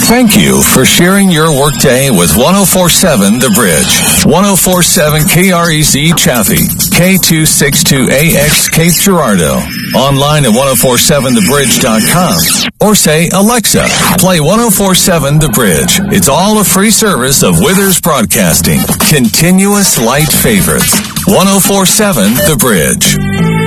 Thank you for sharing your workday with 1047 The Bridge, 1047 KREZ Chaffee, K262AX Cape Girardeau, online at 1047thebridge.com, or say, Alexa, play 1047 The Bridge. It's all a free service of Withers Broadcasting. Continuous light favorites. 1047 The Bridge.